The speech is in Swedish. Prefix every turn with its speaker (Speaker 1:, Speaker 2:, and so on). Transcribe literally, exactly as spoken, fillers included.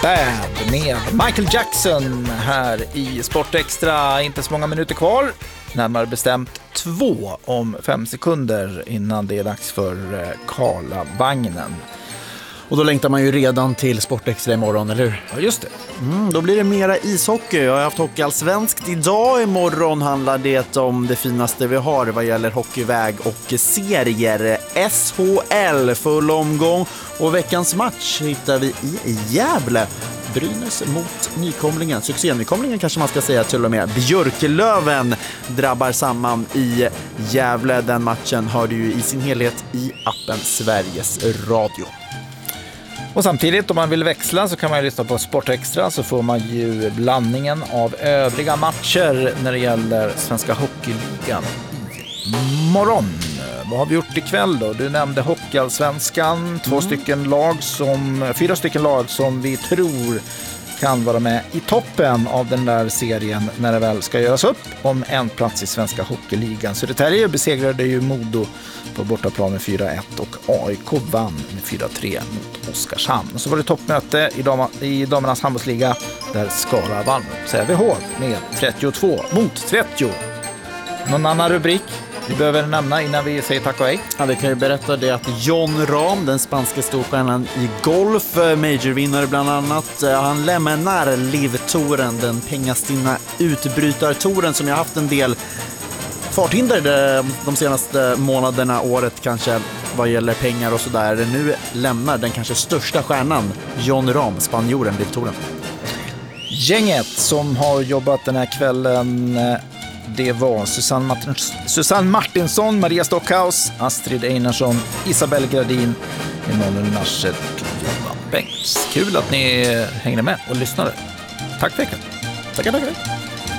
Speaker 1: Bad med Michael Jackson här i Sport Extra. Inte så många minuter kvar, närmare bestämt två om fem sekunder innan det är dags för Karlavagnen.
Speaker 2: Och då längtar man ju redan till Sport Extra imorgon, eller hur?
Speaker 1: Ja, just det.
Speaker 2: Mm, då blir det mera ishockey. Jag har haft hockeyallsvenskt idag. Imorgon handlar det om det finaste vi har vad gäller hockeyväg och serier. S H L, full omgång. Och veckans match hittar vi i Gävle. Brynäs mot nykomlingen, succé-nykomlingen kanske man ska säga till och med. Björklöven drabbar samman i Gävle. Den matchen har du ju i sin helhet i appen Sveriges Radio.
Speaker 1: Och samtidigt, om man vill växla så kan man ju lyssna på Sport Extra, så får man ju blandningen av övriga matcher när det gäller Svenska Hockeyligan i morgon. Vad har vi gjort ikväll då? Du nämnde Hockeyallsvenskan, två mm. stycken lag som, fyra stycken lag som vi tror kan vara med i toppen av den där serien när det väl ska göras upp om en plats i Svenska Hockeyligan. Södertälje besegrade ju Modo på bortaplan med fyra ett och A I K vann med fyra tre mot Oskarshamn. Och så var det toppmöte i, dam- i damernas handbollsliga där Skara vann Sävehof med trettiotvå mot trettio. Någon annan rubrik vi behöver nämna innan vi säger tack och hej?
Speaker 2: Ja, vi kan ju berätta det att Jon Rahm, den spanska storstjärnan i golf, majorvinnare bland annat, han lämnar Live-touren, den pengastinna utbrytartouren som jag haft en del farthinder de senaste månaderna, året kanske, vad gäller pengar och sådär. Nu lämnar den kanske största stjärnan, Jon Rahm, spanjoren, Live-touren.
Speaker 1: Gänget som har jobbat den här kvällen, det var Susanne, Martins, Susanne Martinsson, Maria Stockhaus, Astrid Einarsson, Isabelle Gradin, Emanuel Narsed och Johan Bengts. Kul att ni hängde med och lyssnade. Tack för veckan.
Speaker 2: Tackar, tackar.